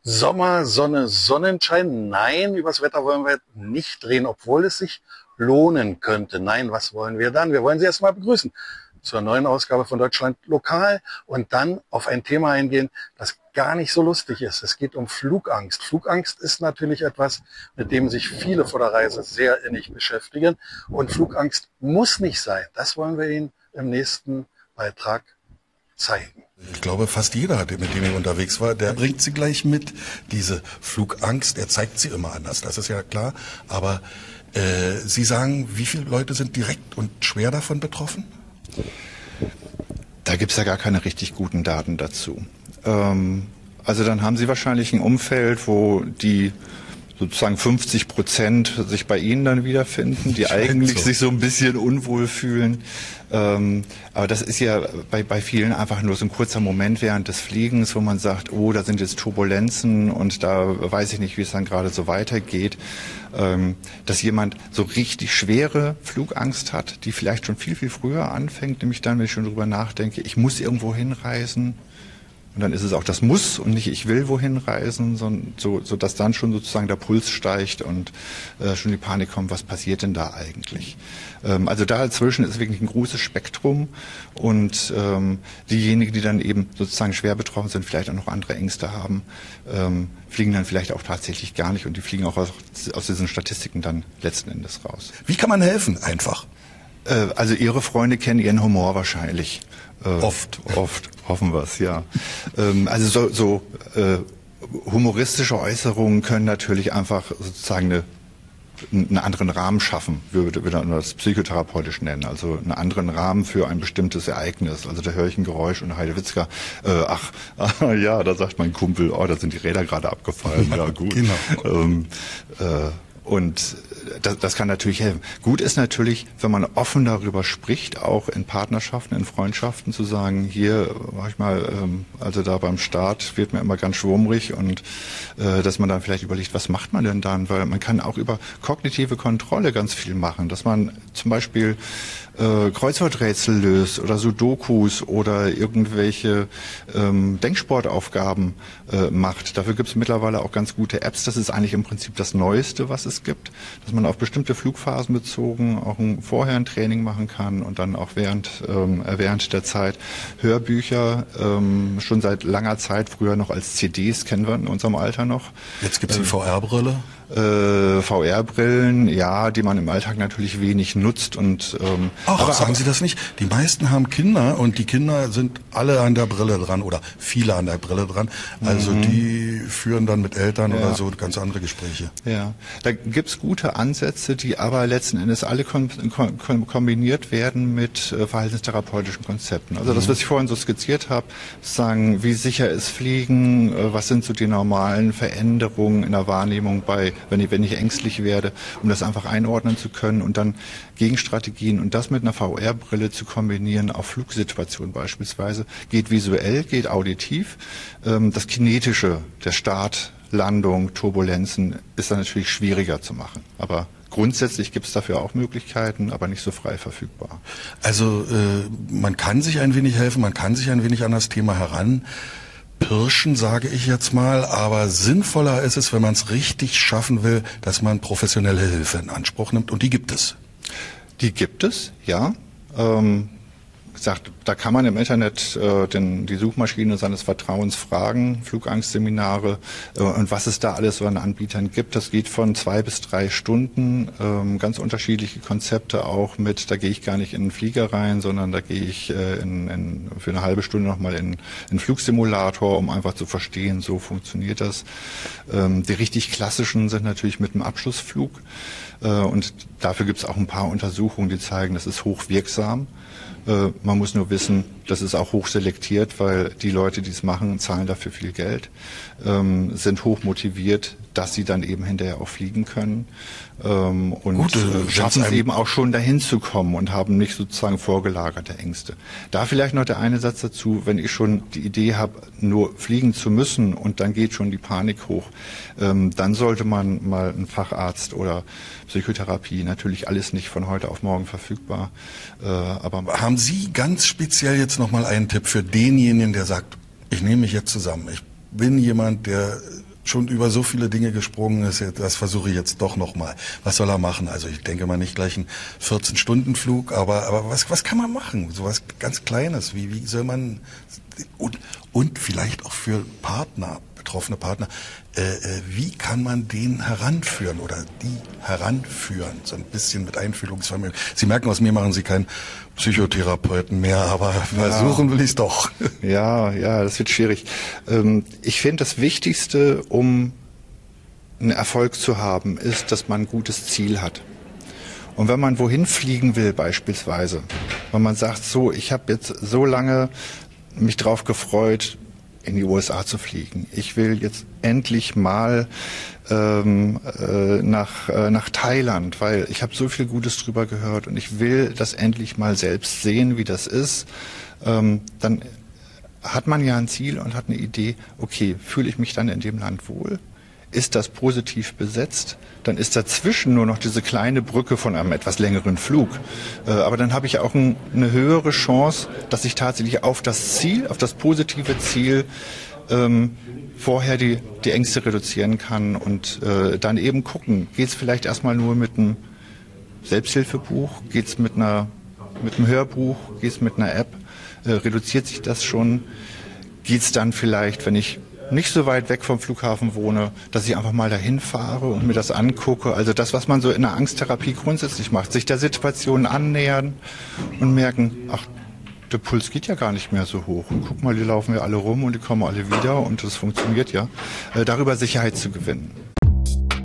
Sommer, Sonne, Sonnenschein. Nein, übers Wetter wollen wir nicht reden, obwohl es sich lohnen könnte. Nein, was wollen wir dann? Wir wollen Sie erstmal begrüßen zur neuen Ausgabe von Deutschland Lokal und dann auf ein Thema eingehen, das gar nicht so lustig ist. Es geht um Flugangst. Flugangst ist natürlich etwas, mit dem sich viele vor der Reise sehr innig beschäftigen. Und Flugangst muss nicht sein. Das wollen wir Ihnen im nächsten Beitrag zeigen. Ich glaube, fast jeder, mit dem ich unterwegs war, der bringt sie gleich mit, diese Flugangst. Er zeigt sie immer anders, das ist ja klar. Aber Sie sagen, wie viele Leute sind direkt und schwer davon betroffen? Da gibt's ja gar keine richtig guten Daten dazu. Also dann haben Sie wahrscheinlich ein Umfeld, wo die sozusagen 50% sich bei Ihnen dann wiederfinden, die eigentlich sich so ein bisschen unwohl fühlen. Aber das ist ja bei vielen einfach nur so ein kurzer Moment während des Fliegens, wo man sagt, oh, da sind jetzt Turbulenzen und da weiß ich nicht, wie es dann gerade so weitergeht. Dass jemand so richtig schwere Flugangst hat, die vielleicht schon viel, viel früher anfängt, nämlich dann, wenn ich schon drüber nachdenke, ich muss irgendwo hinreisen. Und dann ist es auch das Muss und nicht ich will wohin reisen, so dass dann schon sozusagen der Puls steigt und schon die Panik kommt, was passiert denn da eigentlich? Also dazwischen ist wirklich ein großes Spektrum und diejenigen, die dann eben sozusagen schwer betroffen sind, vielleicht auch noch andere Ängste haben, fliegen dann vielleicht auch tatsächlich gar nicht und die fliegen auch aus diesen Statistiken dann letzten Endes raus. Wie kann man helfen? Einfach. Also Ihre Freunde kennen Ihren Humor wahrscheinlich. Oft, hoffen wir es, ja. Also humoristische Äußerungen können natürlich einfach sozusagen einen anderen Rahmen schaffen, würde man das psychotherapeutisch nennen, also einen anderen Rahmen für ein bestimmtes Ereignis. Also da höre ich ein Geräusch und Heidewitzka, ja, da sagt mein Kumpel, oh, da sind die Räder gerade abgefallen, ja gut. Genau. Und das kann natürlich helfen. Gut ist natürlich, wenn man offen darüber spricht, auch in Partnerschaften, in Freundschaften, zu sagen, hier, manchmal, also da beim Start wird mir immer ganz schwummrig und dass man dann vielleicht überlegt, was macht man denn dann? Weil man kann auch über kognitive Kontrolle ganz viel machen, dass man zum Beispiel Kreuzworträtsel löst oder Sudokus oder irgendwelche Denksportaufgaben macht. Dafür gibt es mittlerweile auch ganz gute Apps. Das ist eigentlich im Prinzip das Neueste, was es gibt, dass man auf bestimmte Flugphasen bezogen auch vorher ein Training machen kann und dann auch während der Zeit Hörbücher, schon seit langer Zeit, früher noch als CDs, kennen wir in unserem Alter noch. Jetzt gibt es die VR-Brille. VR-Brillen, ja, die man im Alltag natürlich wenig nutzt und aber sagen Sie das nicht? Die meisten haben Kinder und die Kinder sind alle an der Brille dran oder viele an der Brille dran. Also die führen dann mit Eltern oder so ganz andere Gespräche. Ja, da gibt's gute Ansätze, die aber letzten Endes alle kombiniert werden mit verhaltenstherapeutischen Konzepten. Also das, was ich vorhin so skizziert habe, sagen, wie sicher ist Fliegen, was sind so die normalen Veränderungen in der Wahrnehmung wenn ich ängstlich werde, um das einfach einordnen zu können und dann Gegenstrategien und das mit einer VR-Brille zu kombinieren, auf Flugsituationen beispielsweise, geht visuell, geht auditiv. Das Kinetische, der Start, Landung, Turbulenzen, ist dann natürlich schwieriger zu machen. Aber grundsätzlich gibt es dafür auch Möglichkeiten, aber nicht so frei verfügbar. Also man kann sich ein wenig helfen, man kann sich ein wenig an das Thema heranpirschen, sage ich jetzt mal, aber sinnvoller ist es, wenn man es richtig schaffen will, dass man professionelle Hilfe in Anspruch nimmt und die gibt es. Die gibt es, ja. Gesagt, da kann man im Internet die Suchmaschine seines Vertrauens fragen, Flugangstseminare und was es da alles so an Anbietern gibt. Das geht von 2 bis 3 Stunden, ganz unterschiedliche Konzepte auch mit, da gehe ich gar nicht in den Flieger rein, sondern da gehe ich für eine halbe Stunde nochmal in einen Flugsimulator, um einfach zu verstehen, so funktioniert das. Die richtig klassischen sind natürlich mit dem Abschlussflug und dafür gibt es auch ein paar Untersuchungen, die zeigen, das ist hochwirksam. Man muss nur wissen, das ist auch hochselektiert, weil die Leute, die es machen, zahlen dafür viel Geld, sind hoch motiviert, dass sie dann eben hinterher auch fliegen können und schaffen es eben auch schon dahin zu kommen und haben nicht sozusagen vorgelagerte Ängste. Da vielleicht noch der eine Satz dazu, wenn ich schon die Idee habe, nur fliegen zu müssen und dann geht schon die Panik hoch, dann sollte man mal einen Facharzt oder Psychotherapie, natürlich alles nicht von heute auf morgen verfügbar. Aber haben Sie ganz speziell jetzt nochmal einen Tipp für denjenigen, der sagt, ich nehme mich jetzt zusammen, ich bin jemand, der schon über so viele Dinge gesprungen ist, das versuche ich jetzt doch nochmal. Was soll er machen? Also ich denke mal nicht gleich einen 14-Stunden-Flug, aber was kann man machen? So was ganz Kleines. Wie soll man, und vielleicht auch für Partner, betroffene Partner, wie kann man den heranführen oder die heranführen? So ein bisschen mit Einfühlungsvermögen. Sie merken, aus mir machen Sie keinen Psychotherapeuten mehr, aber versuchen will ich es doch. Ja, das wird schwierig. Ich finde, das Wichtigste, um einen Erfolg zu haben, ist, dass man ein gutes Ziel hat. Und wenn man wohin fliegen will beispielsweise, wenn man sagt, so, ich habe jetzt so lange mich drauf gefreut, in die USA zu fliegen. Ich will jetzt endlich mal nach Thailand, weil ich habe so viel Gutes drüber gehört und ich will das endlich mal selbst sehen, wie das ist. Dann hat man ja ein Ziel und hat eine Idee, okay, fühle ich mich dann in dem Land wohl? Ist das positiv besetzt? Dann ist dazwischen nur noch diese kleine Brücke von einem etwas längeren Flug. Aber dann habe ich auch eine höhere Chance, dass ich tatsächlich auf das Ziel, auf das positive Ziel vorher die Ängste reduzieren kann und dann eben gucken, geht es vielleicht erstmal nur mit einem Selbsthilfebuch, geht es mit einem Hörbuch, geht es mit einer App, reduziert sich das schon, geht es dann vielleicht, wenn ich nicht so weit weg vom Flughafen wohne, dass ich einfach mal dahin fahre und mir das angucke. Also das, was man so in der Angsttherapie grundsätzlich macht, sich der Situation annähern und merken, ach, der Puls geht ja gar nicht mehr so hoch. Und guck mal, die laufen ja alle rum und die kommen alle wieder und das funktioniert ja. Darüber Sicherheit zu gewinnen.